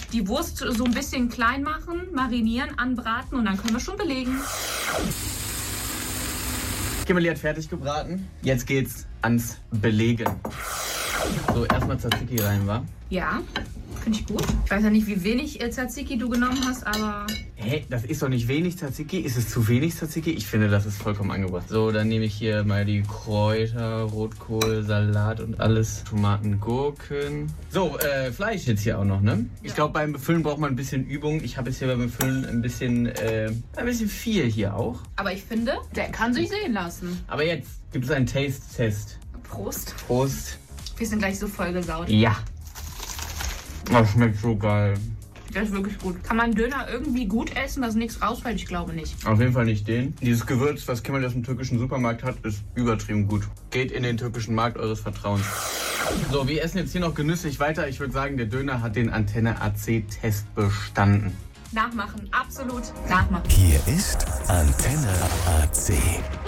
Die Wurst so ein bisschen klein machen, marinieren, anbraten und dann können wir schon belegen. Kimberly hat fertig gebraten. Jetzt geht's ans Belegen. So, erstmal Tzatziki rein, wa? Ja, finde ich gut. Ich weiß ja nicht, wie wenig Tzatziki du genommen hast, aber... Hä, das ist doch nicht wenig Tzatziki? Ist es zu wenig Tzatziki? Ich finde, das ist vollkommen angebracht. So, dann nehme ich hier mal die Kräuter, Rotkohl, Salat und alles. Tomaten, Gurken. So, Fleisch jetzt hier auch noch, ne? Ja. Ich glaube, beim Befüllen braucht man ein bisschen Übung. Ich habe jetzt hier beim Befüllen ein bisschen viel hier auch. Aber ich finde, der kann sich sehen lassen. Aber jetzt gibt es einen Taste-Test. Prost. Prost. Wir sind gleich so vollgesaut. Ja. Das schmeckt so geil. Das ist wirklich gut. Kann man Döner irgendwie gut essen, dass nichts rausfällt? Ich glaube nicht. Auf jeden Fall nicht den. Dieses Gewürz, was Kimberly aus dem türkischen Supermarkt hat, ist übertrieben gut. Geht in den türkischen Markt eures Vertrauens. So, wir essen jetzt hier noch genüsslich weiter. Ich würde sagen, der Döner hat den Antenne AC-Test bestanden. Nachmachen, absolut nachmachen. Hier ist Antenne AC.